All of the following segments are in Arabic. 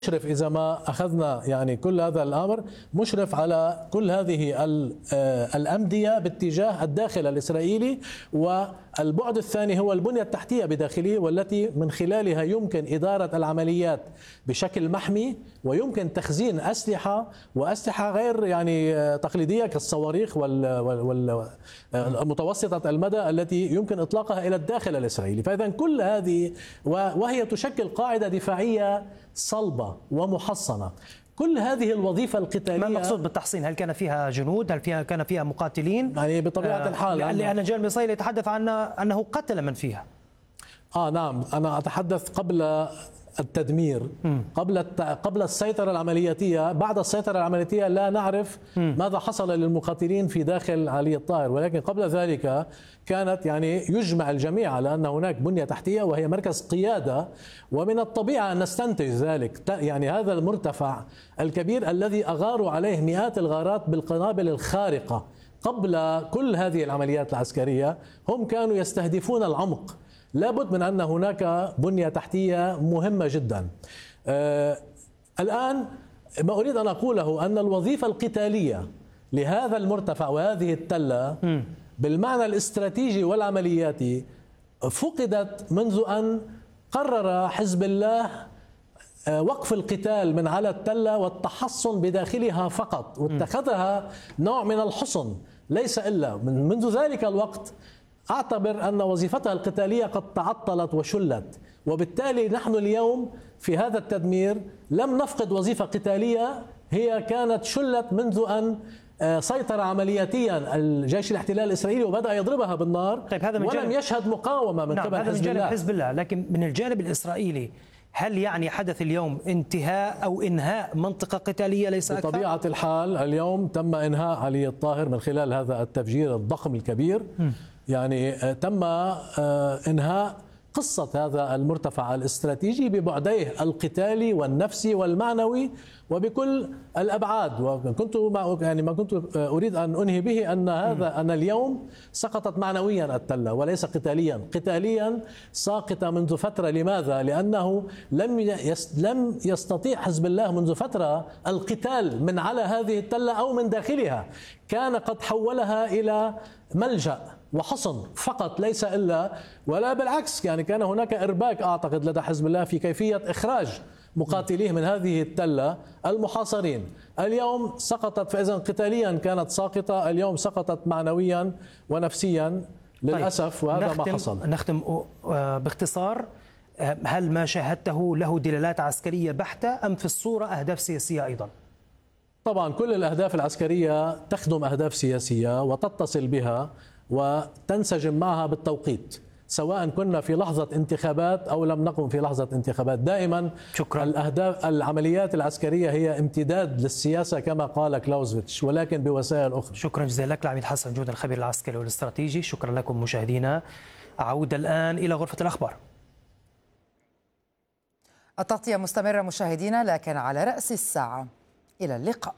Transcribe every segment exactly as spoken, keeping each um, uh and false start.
مشرف إذا ما أخذنا يعني كل هذا الأمر مشرف على كل هذه الأمدية باتجاه الداخل الإسرائيلي، والبعد الثاني هو البنية التحتية بداخله، والتي من خلالها يمكن إدارة العمليات بشكل محمي، ويمكن تخزين أسلحة وأسلحة غير يعني تقليدية كالصواريخ والمتوسطة المدى التي يمكن إطلاقها إلى الداخل الإسرائيلي. فإذا كل هذه وهي تشكل قاعدة دفاعية صلبة ومحصنة. كل هذه الوظيفة القتالية، ما المقصود بالتحصين؟ هل كان فيها جنود؟ هل فيها كان فيها مقاتلين؟ يعني بطبيعة آه الحال لأن الجانب الإسرائيلي يتحدث عن أنه قتل من فيها. آه نعم، أنا أتحدث قبل التدمير، قبل قبل السيطرة العملياتية. بعد السيطرة العملياتية لا نعرف م. ماذا حصل للمقاتلين في داخل علي الطاهر، ولكن قبل ذلك كانت يعني يجمع الجميع على أن هناك بنية تحتية وهي مركز قيادة، ومن الطبيعة أن نستنتج ذلك. يعني هذا المرتفع الكبير الذي أغاروا عليه مئات الغارات بالقنابل الخارقة قبل كل هذه العمليات العسكرية، هم كانوا يستهدفون العمق. لابد من أن هناك بنية تحتية مهمة جدا. آه الآن ما أريد أن أقوله أن الوظيفة القتالية لهذا المرتفع وهذه التلة بالمعنى الاستراتيجي والعملياتي فقدت منذ أن قرر حزب الله وقف القتال من على التلة والتحصن بداخلها فقط، واتخذها نوع من الحصن ليس إلا. من منذ ذلك الوقت أعتبر أن وظيفتها القتالية قد تعطلت وشلت، وبالتالي نحن اليوم في هذا التدمير لم نفقد وظيفة قتالية، هي كانت شلت منذ أن سيطر عملياتيا الجيش الاحتلال الإسرائيلي وبدأ يضربها بالنار. طيب هذا من ولم جانب يشهد مقاومة من نعم قبل هذا حزب من جانب الله. حزب الله، لكن من الجانب الإسرائيلي هل يعني حدث اليوم انتهاء أو إنهاء منطقة قتالية ليس أكثر؟ بطبيعة الحال اليوم تم إنهاء علي الطاهر من خلال هذا التفجير الضخم الكبير. م. يعني تم إنهاء قصة هذا المرتفع الاستراتيجي ببعديه القتالي والنفسي والمعنوي وبكل الأبعاد. وكنت يعني ما كنت أريد أن أنهي به أن هذا أن اليوم سقطت معنويا التلة وليس قتاليا. قتاليا ساقطة منذ فترة. لماذا؟ لأنه لم لم يستطيع حزب الله منذ فترة القتال من على هذه التلة أو من داخلها. كان قد حولها إلى ملجأ وحصن فقط ليس إلا، ولا بالعكس. يعني كان هناك إرباك أعتقد لدى حزب الله في كيفية إخراج مقاتليه من هذه التلة المحاصرين. اليوم سقطت، فإذا قتاليا كانت ساقطة، اليوم سقطت معنويا ونفسيا للأسف. طيب. وهذا ما حصل. نختم باختصار، هل ما شاهدته له دلالات عسكرية بحتة أم في الصورة أهداف سياسية أيضا؟ طبعا كل الأهداف العسكرية تخدم أهداف سياسية وتتصل بها وتنسجم معها بالتوقيت، سواء كنا في لحظة انتخابات أو لم نقم في لحظة انتخابات. دائما شكرا. الأهداف العمليات العسكرية هي امتداد للسياسة كما قال كلاوزفيتش، ولكن بوسائل أخرى. شكرا جزيلا لك العميد حسن جودة الخبير العسكري والاستراتيجي. شكرا لكم مشاهدينا. أعود الآن إلى غرفة الأخبار. التغطية مستمرة مشاهدينا، لكن على رأس الساعة. إلى اللقاء.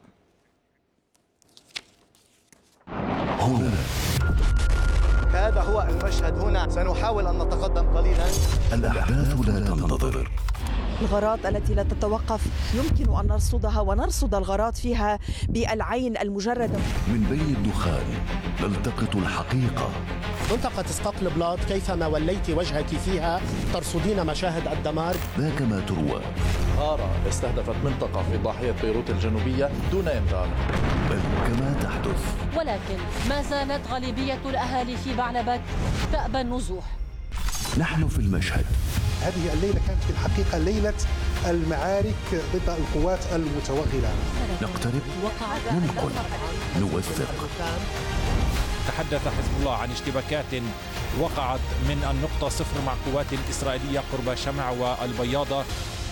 هنا هذا هو المشهد. هنا سنحاول أن نتقدم قليلا. الأحداث لا تنتظر. الغارات التي لا تتوقف يمكن أن نرصدها ونرصد الغارات فيها بالعين المجردة. من بين الدخان نلتقط الحقيقة. منطقة سقاق البلاط كيفما وليت وجهك فيها ترصدين مشاهد الدمار. ذاك ما تروى. غارة استهدفت منطقة في ضاحية بيروت الجنوبية دون إنذار. بل كما تحدث. ولكن ما زالت غالبية الأهالي في بعلبك تأبى النزوح. نحن في المشهد. هذه الليلة كانت في الحقيقة ليلة المعارك ضد القوات المتوغلة. نقترب، ننقل، نوثق. تحدث حزب الله عن اشتباكات وقعت من النقطة صفر مع قوات إسرائيلية قرب شمع والبياضة